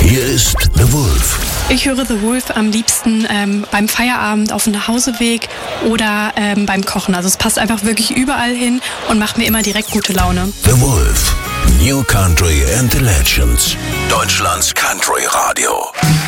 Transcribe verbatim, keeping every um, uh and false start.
Hier ist The Wolf. Ich höre The Wolf am liebsten ähm, beim Feierabend auf dem Nachhauseweg oder ähm, beim Kochen. Also es passt einfach wirklich überall hin und macht mir immer direkt gute Laune. The Wolf. New Country and the Legends. Deutschlands Country Radio.